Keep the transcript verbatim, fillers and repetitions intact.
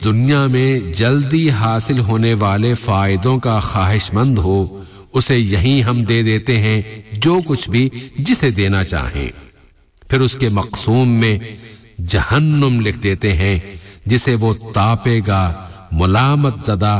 दुनिया में जल्दी हासिल होने वाले फायदों का ख्वाहिशमंद हो, उसे यहीं हम दे देते हैं जो कुछ भी जिसे देना चाहें। फिर उसके मक़सूम में जहन्नुम लिख देते हैं जिसे वो तापेगा, मुलामत ज़दा